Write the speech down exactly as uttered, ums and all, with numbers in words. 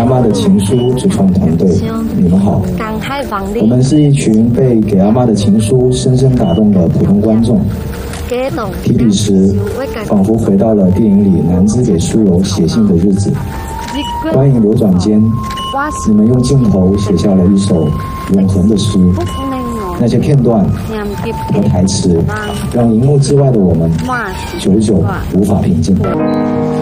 阿妈的情书主创团队，你们好。我们是一群被给阿妈的情书深深打动的普通观众。提笔时，仿佛回到了电影里男子给书友写信的日子。观影流转间，你们用镜头写下了一首永恒的诗。那些片段和台词，让荧幕之外的我们久久无法平静。